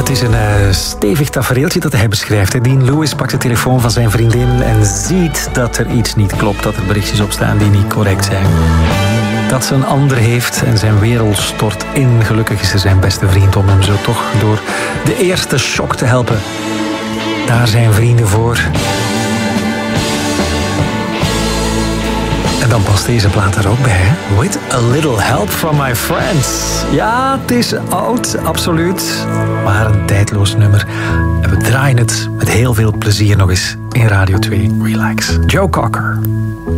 Het is een stevig tafereeltje dat hij beschrijft. Dean Lewis pakt de telefoon van zijn vriendin en ziet dat er iets niet klopt. Dat er berichtjes op staan die niet correct zijn. Dat ze een ander heeft en zijn wereld stort in. Gelukkig is er zijn beste vriend om hem zo toch door de eerste shock te helpen. Daar zijn vrienden voor. En dan past deze plaat er ook bij, hè? With a little help from my friends. Ja, het is oud, absoluut. Maar een tijdloos nummer. En we draaien het met heel veel plezier nog eens in Radio 2 Relax. Joe Cocker.